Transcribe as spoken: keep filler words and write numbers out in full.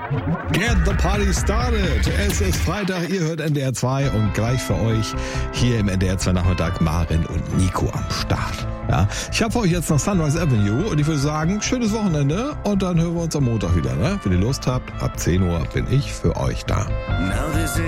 Get the party started. Es ist Freitag, ihr hört N D R zwei und gleich für euch hier im N D R zwei Nachmittag Marin und Nico am Start. Ja, ich habe für euch jetzt noch Sunrise Avenue und ich würde sagen, schönes Wochenende und dann hören wir uns am Montag wieder. Ne? Wenn ihr Lust habt, ab zehn Uhr bin ich für euch da. Now this